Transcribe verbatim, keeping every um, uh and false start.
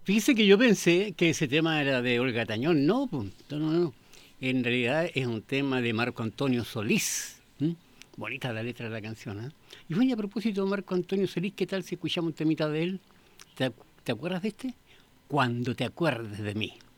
Fíjese que yo pensé que ese tema era de Olga Tañón. No, pues, no, no, no. En realidad es un tema de Marco Antonio Solís. ¿M? Bonita la letra de la canción, ¿eh? Y bueno, y a propósito de Marco Antonio Solís, ¿qué tal si escuchamos un temita de él? ¿Te, te acuerdas de este? Cuando te acuerdes de mí.